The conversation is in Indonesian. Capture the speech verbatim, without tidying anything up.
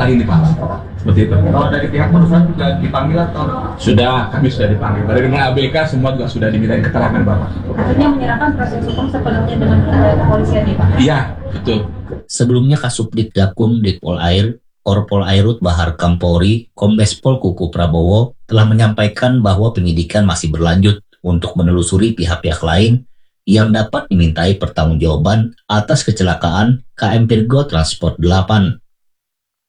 hari ini Pak. Seperti itu. Kalau dari pihak perusahaan sudah dipanggil atau? Sudah, kami sudah dipanggil. Dari dengan A B K semua juga sudah diminta keterangan Bapak. Artinya menyerahkan proses hukum sepenuhnya dengan uh, kepolisian ya Pak? Iya, betul. Sebelumnya Kasubdit Gakum Ditpol Air, Korpol Airut Bahar Kampori, Kombes Pol Kuku Prabowo telah menyampaikan bahwa penyidikan masih berlanjut untuk menelusuri pihak-pihak lain yang dapat dimintai pertanggungjawaban atas kecelakaan K M Virgo Transport delapan.